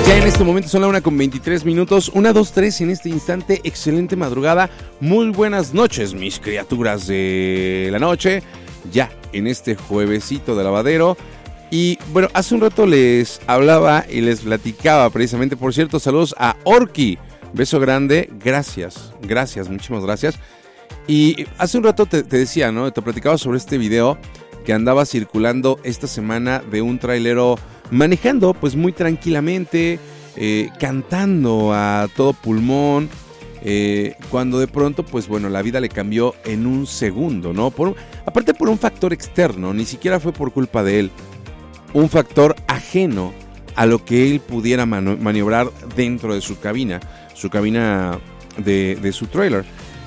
Ya en este momento son la 1:23, 1, 2, 3 en este instante. Excelente madrugada, muy buenas noches, mis criaturas de la noche. Ya en este juevesito de lavadero. Y bueno, hace un rato les hablaba y les platicaba precisamente, por cierto, saludos a Orki. Beso grande, gracias, muchísimas gracias. Y hace un rato te decía, ¿no? Te platicaba sobre este video que andaba circulando esta semana de un trailero manejando pues muy tranquilamente, cantando a todo pulmón, cuando de pronto pues bueno, la vida le cambió en un segundo, ¿no? Aparte por un factor externo, ni siquiera fue por culpa de él, un factor ajeno a lo que él pudiera maniobrar dentro de su cabina de su trailer.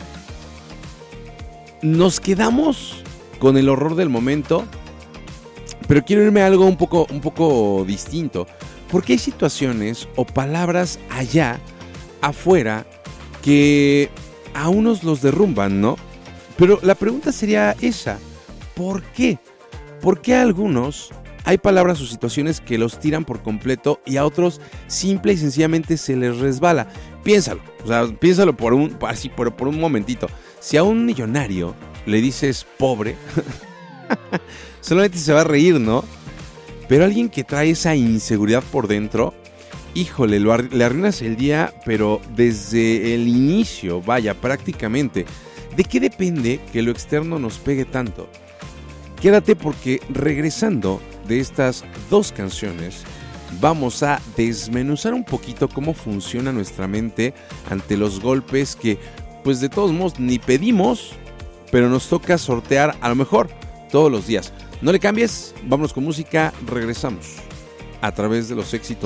Nos quedamos con el horror del momento, pero quiero irme a algo un poco distinto, porque hay situaciones o palabras allá afuera que a unos los derrumban, ¿no? Pero la pregunta sería esa: ¿por qué? ¿Por qué a algunos hay palabras o situaciones que los tiran por completo y a otros simple y sencillamente se les resbala? Piénsalo, o sea, piénsalo por un momentito. Si a un millonario le dices pobre, solamente se va a reír, ¿no? Pero alguien que trae esa inseguridad por dentro, híjole, le arruinas el día, pero desde el inicio, vaya, prácticamente. ¿De qué depende que lo externo nos pegue tanto? Quédate, porque regresando de estas dos canciones, vamos a desmenuzar un poquito cómo funciona nuestra mente ante los golpes que, pues de todos modos, ni pedimos, pero nos toca sortear a lo mejor todos los días. No le cambies, vámonos con música, regresamos a través de los éxitos